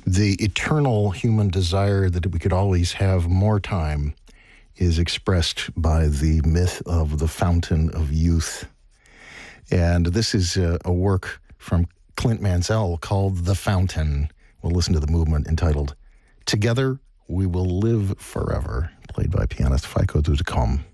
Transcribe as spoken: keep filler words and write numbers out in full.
The eternal human desire that we could always have more time is expressed by the myth of the fountain of youth. And this is a, a work from Clint Mansell called The Fountain. We'll listen to the movement entitled Together We Will Live Forever, played by pianist Feiko Dudecom.